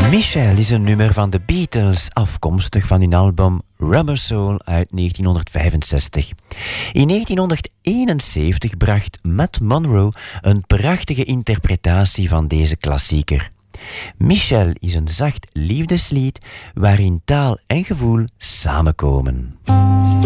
Michel is een nummer van de Beatles, afkomstig van hun album Rubber Soul uit 1965. In 1971 bracht Matt Monro een prachtige interpretatie van deze klassieker. Michel is een zacht liefdeslied waarin taal en gevoel samenkomen.